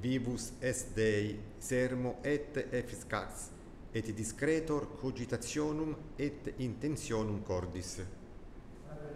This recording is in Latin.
vivus est Dei sermo et efficax, et discretor cogitationum et intentionum cordis.